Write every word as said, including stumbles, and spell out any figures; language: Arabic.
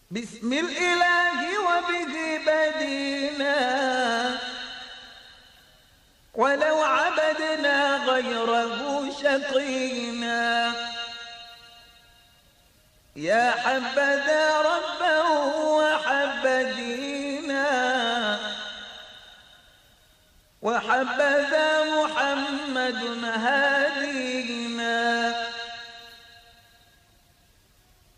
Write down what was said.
بسم الإله وبه بدينا، ولو عبدنا غيره شقينا. يا حبذا ربا وحب دينا، وحبذا محمد هادينا.